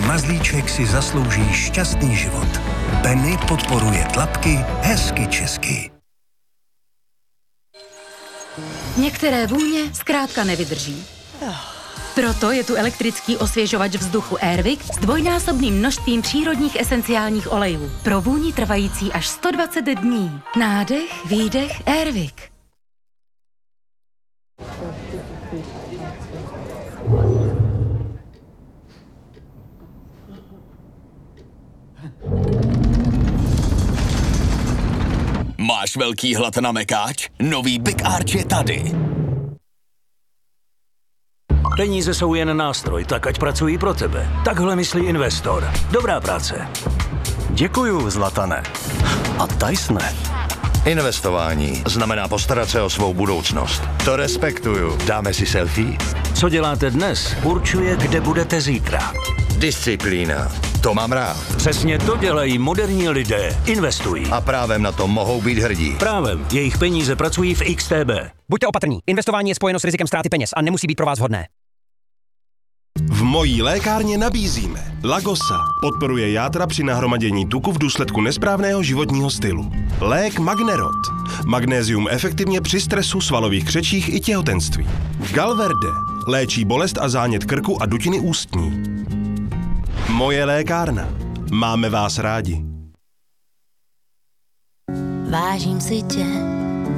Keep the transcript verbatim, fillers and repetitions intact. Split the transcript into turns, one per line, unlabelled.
mazlíček si zaslouží šťastný život. Penny podporuje tlapky hezky česky.
Některé vůně zkrátka nevydrží. Proto je tu elektrický osvěžovač vzduchu Airwick s dvojnásobným množstvím přírodních esenciálních olejů. Pro vůni trvající až sto dvacet dní. Nádech, výdech, Airwick.
Máš velký hlad na mekáč? Nový Big Arch je tady.
Peníze jsou jen nástroj, tak ať pracují pro tebe. Takhle myslí investor. Dobrá práce.
Děkuju, Zlatane. A Tysone.
Investování znamená postarat se o svou budoucnost. To respektuju. Dáme si selfie?
Co děláte dnes, určuje, kde budete zítra.
Disciplína. To mám rád.
Přesně to dělají moderní lidé. Investují.
A právem na to mohou být hrdí.
Právem. Jejich peníze pracují v X T B.
Buďte opatrní. Investování je spojeno s rizikem ztráty peněz a nemusí být pro vás vhodné.
V mojí lékárně nabízíme Lagosa. Podporuje játra při nahromadění tuku v důsledku nesprávného životního stylu. Lék Magnerot. Magnézium efektivně při stresu, svalových křečích i těhotenství. Galverde. Léčí bolest a zánět krku a dutiny ústní. Moje lékárna. Máme vás rádi.
Vážím si tě.